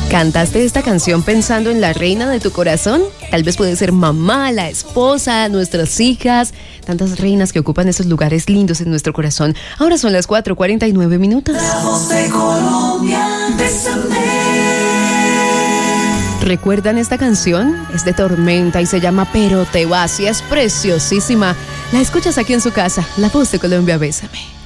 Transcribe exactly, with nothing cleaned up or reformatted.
¿Cantaste esta canción pensando en la reina de tu corazón? Tal vez puede ser mamá, la esposa, nuestras hijas, tantas reinas que ocupan esos lugares lindos en nuestro corazón. Ahora son las cuatro cuarenta y nueve minutos. La voz de Colombia, bésame. ¿Recuerdan esta canción? Es de Tormenta y se llama Pero te vas y es preciosísima. La escuchas aquí en su casa, La Voz de Colombia, bésame.